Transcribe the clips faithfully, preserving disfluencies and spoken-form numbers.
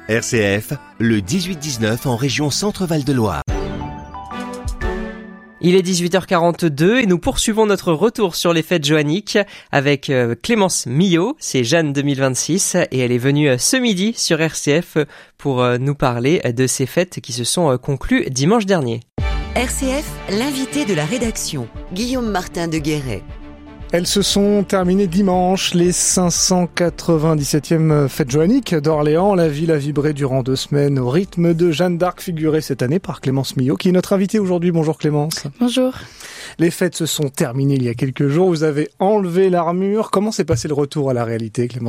R C F, le dix-huit dix-neuf en région Centre-Val de Loire. Il est dix-huit heures quarante-deux et nous poursuivons notre retour sur les fêtes joanniques avec Clémence Millot. C'est Jeanne deux mille vingt-six et elle est venue ce midi sur R C F pour nous parler de ces fêtes qui se sont conclues dimanche dernier. R C F, l'invité de la rédaction, Guillaume Martin de Guéret. Elles se sont terminées dimanche, les cinq cent quatre-vingt-dix-septième fêtes joanniques d'Orléans. La ville a vibré durant deux semaines au rythme de Jeanne d'Arc, figurée cette année par Clémence Millot, qui est notre invitée aujourd'hui. Bonjour Clémence. Bonjour. Les fêtes se sont terminées il y a quelques jours. Vous avez enlevé l'armure. Comment s'est passé le retour à la réalité, Clémence ?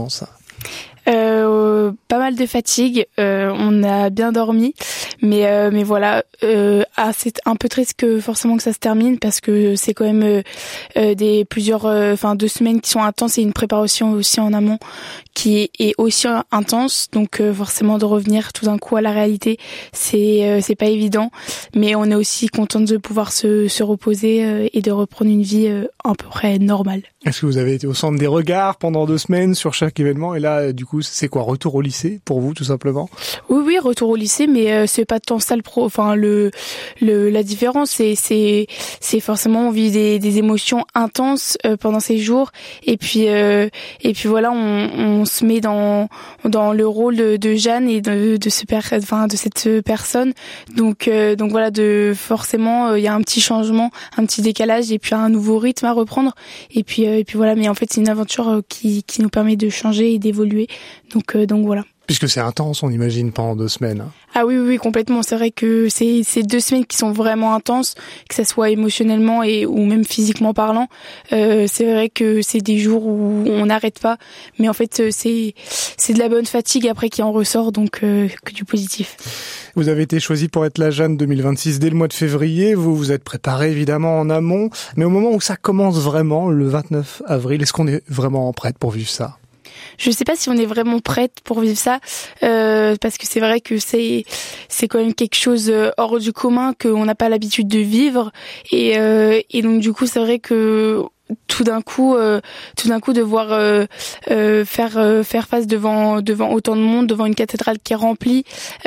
Euh, pas mal de fatigue, euh, on a bien dormi, mais euh, mais voilà, euh, ah, c'est un peu triste que forcément que ça se termine parce que c'est quand même euh, euh, des plusieurs, enfin euh, deux semaines qui sont intenses et une préparation aussi en amont qui est aussi intense, donc euh, forcément de revenir tout d'un coup à la réalité, c'est euh, c'est pas évident, mais on est aussi content de pouvoir se se reposer euh, et de reprendre une vie euh, à peu près normale. Est-ce que vous avez été au centre des regards pendant deux semaines sur chaque événement et là, du coup, c'est quoi, retour au lycée pour vous, tout simplement ? Oui, oui, retour au lycée, mais euh, c'est pas tant ça le pro. Enfin, le, le, la différence, c'est, c'est, c'est forcément on vit des, des émotions intenses euh, pendant ces jours, et puis, euh, et puis voilà, on, on se met dans, dans le rôle de, de Jeanne et de, de ce père, enfin, de cette personne. Donc, euh, donc voilà, de forcément, il euh, y a un petit changement, un petit décalage, et puis un nouveau rythme à reprendre. Et puis, euh, et puis voilà, mais en fait, c'est une aventure euh, qui, qui nous permet de changer et d'évoluer. Donc, euh, donc voilà. Puisque c'est intense, on imagine, pendant deux semaines. Ah oui, oui, oui, complètement. C'est vrai que c'est, c'est deux semaines qui sont vraiment intenses, que ça soit émotionnellement et ou même physiquement parlant. Euh, c'est vrai que c'est des jours où on n'arrête pas, mais en fait, c'est c'est de la bonne fatigue après qui en ressort, donc euh, que du positif. Vous avez été choisie pour être la Jeanne deux mille vingt-six dès le mois de février. Vous vous êtes préparée évidemment en amont, mais au moment où ça commence vraiment, le vingt-neuf avril, est-ce qu'on est vraiment prête pour vivre ça ? Je sais pas si on est vraiment prête pour vivre ça, euh, parce que c'est vrai que c'est c'est quand même quelque chose hors du commun qu'on n'a pas l'habitude de vivre, et euh, et donc du coup c'est vrai que tout d'un coup euh, tout d'un coup devoir euh, euh, faire euh, faire face devant devant autant de monde, devant une cathédrale qui est remplie,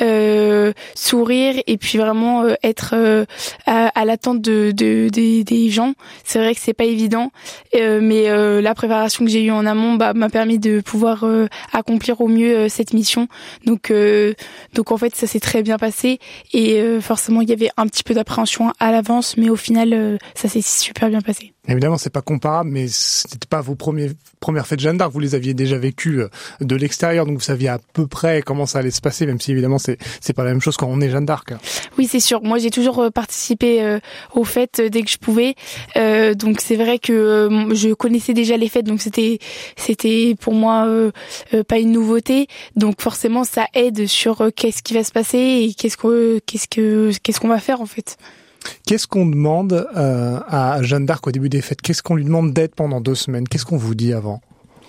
euh, sourire et puis vraiment euh, être euh, à, à l'attente de, de des des gens, c'est vrai que c'est pas évident, euh, mais euh, la préparation que j'ai eue en amont bah m'a permis de pouvoir euh, accomplir au mieux euh, cette mission. Donc euh, donc en fait ça s'est très bien passé, et euh, forcément il y avait un petit peu d'appréhension à l'avance, mais au final euh, ça s'est super bien passé. Évidemment, c'est pas comparable, mais c'était pas vos premiers, premières fêtes Jeanne d'Arc. Vous les aviez déjà vécues de l'extérieur, donc vous saviez à peu près comment ça allait se passer, même si évidemment c'est, c'est pas la même chose quand on est Jeanne d'Arc. Oui, c'est sûr. Moi, j'ai toujours participé euh, aux fêtes dès que je pouvais. Euh, donc c'est vrai que euh, je connaissais déjà les fêtes, donc c'était, c'était pour moi euh, euh, pas une nouveauté. Donc forcément, ça aide sur euh, qu'est-ce qui va se passer et qu'est-ce que, qu'est-ce que, qu'est-ce qu'on va faire en fait. Qu'est-ce qu'on demande euh, à Jeanne d'Arc au début des fêtes ? Qu'est-ce qu'on lui demande d'être pendant deux semaines ? Qu'est-ce qu'on vous dit avant ?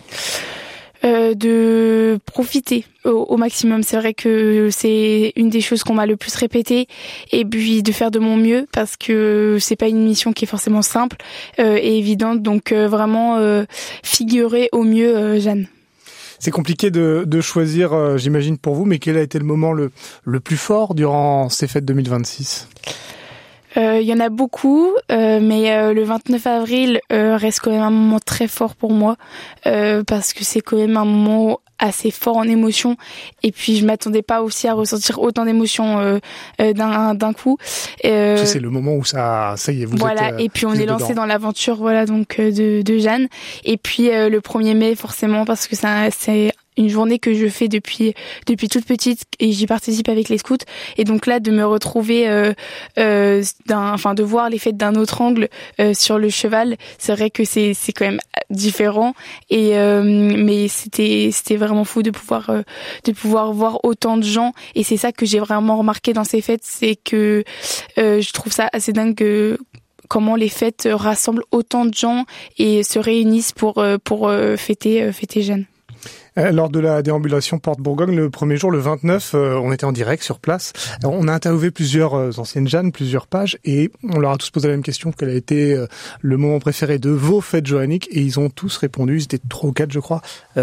Euh, de profiter au, au maximum. C'est vrai que c'est une des choses qu'on m'a le plus répété, et puis de faire de mon mieux, parce que c'est pas une mission qui est forcément simple euh, et évidente. Donc euh, vraiment euh, figurer au mieux euh, Jeanne. C'est compliqué de, de choisir, euh, j'imagine, pour vous, mais quel a été le moment le, le plus fort durant ces fêtes deux mille vingt-six ? Il euh, y en a beaucoup, euh, mais euh, le vingt-neuf avril euh, reste quand même un moment très fort pour moi, euh, parce que c'est quand même un moment assez fort en émotion, et puis je m'attendais pas aussi à ressentir autant d'émotions euh, euh, d'un d'un coup. Euh, c'est le moment où ça, ça y est, vous voilà, êtes. Voilà, et puis on est lancé dans l'aventure, voilà, donc euh, de, de Jeanne. Et puis euh, le premier mai, forcément, parce que ça, c'est une journée que je fais depuis depuis toute petite, et j'y participe avec les scouts, et donc là de me retrouver euh, euh, d'un enfin de voir les fêtes d'un autre angle euh, sur le cheval, c'est vrai que c'est c'est quand même différent, et euh, mais c'était c'était vraiment fou de pouvoir euh, de pouvoir voir autant de gens, et c'est ça que j'ai vraiment remarqué dans ces fêtes, c'est que euh, je trouve ça assez dingue que comment les fêtes rassemblent autant de gens et se réunissent pour pour fêter fêter Jeanne. Lors de la déambulation Porte Bourgogne, le premier jour, le vingt-neuf, euh, on était en direct sur place. Alors, on a interviewé plusieurs euh, anciennes Jeannes, plusieurs pages, et on leur a tous posé la même question, quel a été euh, le moment préféré de vos fêtes joanniques, et ils ont tous répondu, ils étaient trois ou quatre je crois, euh,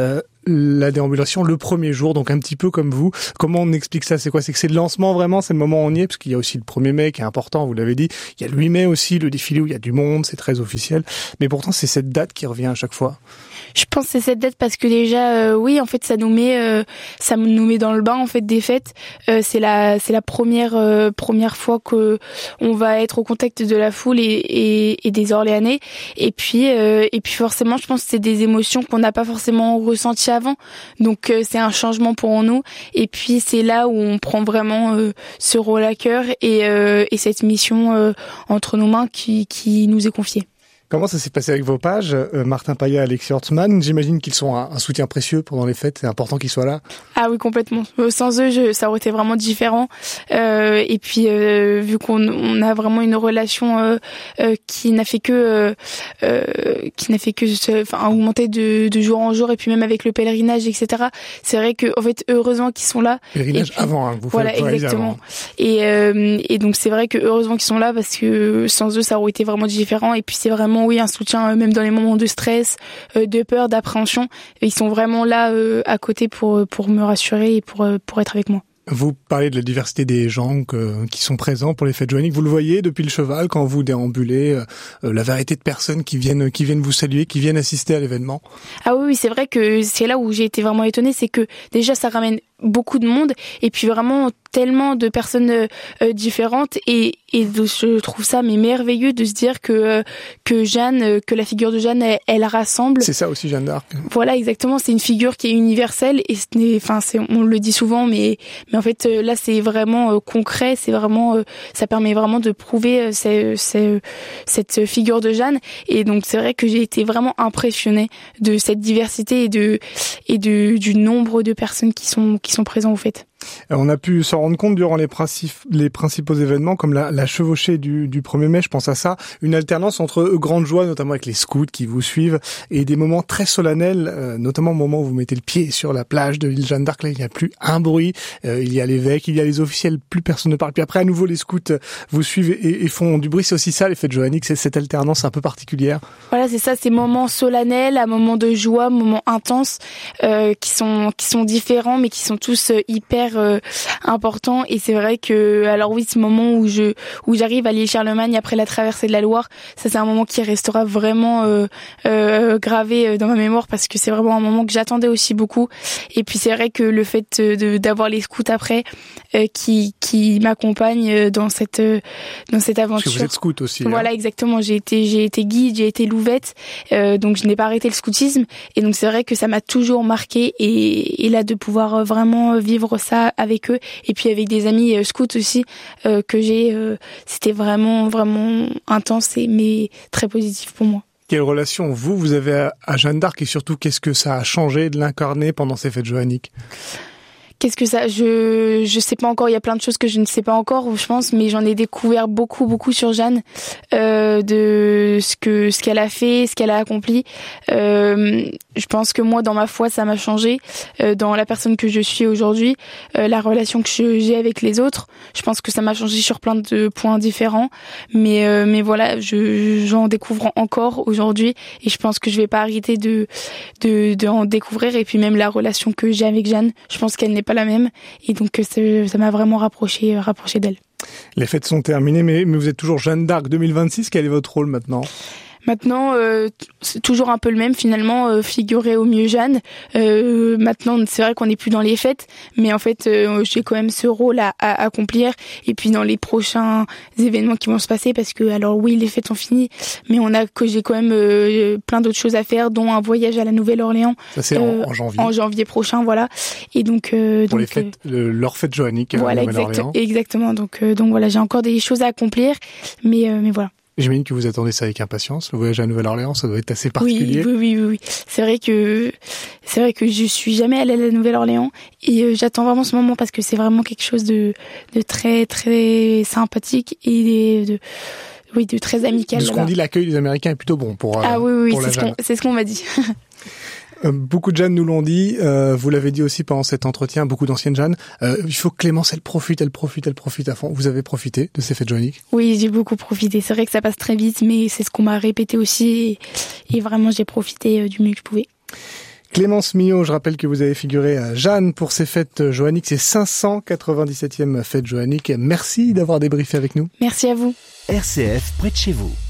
la déambulation le premier jour, donc un petit peu comme vous. Comment on explique ça? C'est quoi? C'est que c'est le lancement vraiment, c'est le moment où on y est, parce qu'il y a aussi le premier mai qui est important, vous l'avez dit. Il y a le huit mai aussi, le défilé où il y a du monde, c'est très officiel. Mais pourtant, c'est cette date qui revient à chaque fois. Je pense que c'est cette date parce que déjà, euh, oui, en fait, ça nous met, euh, ça nous met dans le bain en fait des fêtes. Euh, c'est la, c'est la première, euh, première fois que on va être au contact de la foule et, et, et des Orléanais. Et puis, euh, et puis forcément, je pense que c'est des émotions qu'on n'a pas forcément ressenties avant. Donc, euh, c'est un changement pour nous. Et puis, c'est là où on prend vraiment euh, ce rôle à cœur et, euh, et cette mission euh, entre nos mains qui, qui nous est confiée. Comment ça s'est passé avec vos pages, euh, Martin Paya et Alexis Hortzman? J'imagine qu'ils sont un, un soutien précieux pendant les fêtes, c'est important qu'ils soient là. Ah oui, complètement. Euh, sans eux, je, ça aurait été vraiment différent. Euh, et puis, euh, vu qu'on on a vraiment une relation euh, euh, qui n'a fait que, euh, euh, qui n'a fait que, se, enfin, augmenter de, de jour en jour, et puis même avec le pèlerinage, et cetera. C'est vrai que, en fait, heureusement qu'ils sont là. Pèlerinage puis, avant, hein, vous voilà, faites exactement. Avant. Et, euh, et donc c'est vrai que heureusement qu'ils sont là parce que sans eux, ça aurait été vraiment différent. Et puis c'est vraiment oui un soutien même dans les moments de stress, de peur, d'appréhension. Ils sont vraiment là euh, à côté pour pour me rassurer et pour pour être avec moi. Vous parlez de la diversité des gens que, qui sont présents pour les fêtes joanniques. Vous le voyez depuis le cheval quand vous déambulez, euh, la variété de personnes qui viennent qui viennent vous saluer, qui viennent assister à l'événement. Ah oui, oui, c'est vrai que c'est là où j'ai été vraiment étonnée, c'est que déjà ça ramène beaucoup de monde et puis vraiment tellement de personnes euh, différentes et et de, je trouve ça mais merveilleux de se dire que euh, que Jeanne euh, que la figure de Jeanne elle, elle rassemble. C'est ça aussi Jeanne d'Arc. Voilà, exactement, c'est une figure qui est universelle et ce n'est enfin c'est on le dit souvent mais mais en fait euh, là c'est vraiment euh, concret, c'est vraiment euh, ça permet vraiment de prouver euh, c'est, c'est, cette figure de Jeanne et donc c'est vrai que j'ai été vraiment impressionnée de cette diversité et de et de du nombre de personnes qui sont qui sont présents aux fêtes. On a pu s'en rendre compte durant les, principes, les principaux événements, comme la, la chevauchée du, du premier mai, je pense à ça, une alternance entre grande joie, notamment avec les scouts qui vous suivent, et des moments très solennels, euh, notamment au moment où vous mettez le pied sur la plage de l'île Jeanne d'Arc, là il n'y a plus un bruit, euh, il y a l'évêque, il y a les officiels, plus personne ne parle, puis après à nouveau les scouts vous suivent et, et font du bruit, c'est aussi ça les fêtes joanniques, c'est cette alternance un peu particulière. Voilà, c'est ça, ces moments solennels, à moments de joie, moments intenses, euh, qui sont qui sont différents, mais qui sont tous euh, hyper euh, important et c'est vrai que alors oui ce moment où je où j'arrive à l'île Charlemagne après la traversée de la Loire, ça c'est un moment qui restera vraiment euh, euh, gravé dans ma mémoire parce que c'est vraiment un moment que j'attendais aussi beaucoup et puis c'est vrai que le fait de d'avoir les scouts après euh, qui qui m'accompagnent dans cette dans cette aventure. Parce que vous êtes scout aussi. Voilà hein. Exactement, j'ai été j'ai été guide, j'ai été louvette euh, donc je n'ai pas arrêté le scoutisme et donc c'est vrai que ça m'a toujours marqué et et là de pouvoir vraiment vivre ça avec eux et puis avec des amis euh, scouts aussi euh, que j'ai euh, c'était vraiment vraiment intense et mais très positif pour moi. Quelle relation vous vous avez à, à Jeanne d'Arc et surtout qu'est-ce que ça a changé de l'incarner pendant ces fêtes joanniques? Qu'est-ce que ça je je sais pas encore, il y a plein de choses que je ne sais pas encore je pense mais j'en ai découvert beaucoup beaucoup sur Jeanne euh, de ce que ce qu'elle a fait, ce qu'elle a accompli. Euh, je pense que moi dans ma foi ça m'a changé euh, dans la personne que je suis aujourd'hui, euh, la relation que je, j'ai avec les autres. Je pense que ça m'a changé sur plein de points différents mais euh, mais voilà, je j'en découvre encore aujourd'hui et je pense que je vais pas arrêter de de d'en découvrir et puis même la relation que j'ai avec Jeanne, je pense qu'elle n'est pas la même et donc ça m'a vraiment rapproché rapproché d'elle. Les fêtes sont terminées mais, mais vous êtes toujours Jeanne d'Arc deux mille vingt-six, quel est votre rôle maintenant? Maintenant, euh, c'est toujours un peu le même finalement, euh, figurer au mieux Jeanne. Euh, maintenant, c'est vrai qu'on n'est plus dans les fêtes, mais en fait, euh, j'ai quand même ce rôle à, à accomplir. Et puis dans les prochains événements qui vont se passer, parce que alors oui, les fêtes sont finies, mais on a que j'ai quand même euh, plein d'autres choses à faire, dont un voyage à la Nouvelle-Orléans. Ça c'est euh, en, en janvier. En janvier prochain, voilà. Et donc euh, pour donc, les fêtes, euh, leur fête joannique. Voilà, à exact, exactement. Donc euh, donc voilà, j'ai encore des choses à accomplir, mais euh, mais voilà. J'imagine que vous attendez ça avec impatience. Le voyage à Nouvelle-Orléans, ça doit être assez particulier. Oui, oui, oui, oui. C'est vrai que c'est vrai que je suis jamais allée à la Nouvelle-Orléans et euh, j'attends vraiment ce moment parce que c'est vraiment quelque chose de de très très sympathique et de oui de très amical. De ce qu'on dit, l'accueil des Américains est plutôt bon pour. Ah euh, oui, oui, pour c'est, la ce qu'on, c'est ce qu'on m'a dit. Euh, beaucoup de Jeanne nous l'ont dit, euh, vous l'avez dit aussi pendant cet entretien, beaucoup d'anciennes Jeanne. Euh, il faut que Clémence, elle profite, elle profite, elle profite à fond. Vous avez profité de ces fêtes joanniques? Oui, j'ai beaucoup profité. C'est vrai que ça passe très vite, mais c'est ce qu'on m'a répété aussi. Et, et vraiment, j'ai profité du mieux que je pouvais. Clémence Millot, je rappelle que vous avez figuré à Jeanne pour ces fêtes joanniques, ces cinq cent quatre-vingt-dix-septième fêtes joanniques. Merci d'avoir débriefé avec nous. Merci à vous. R C F près de chez vous.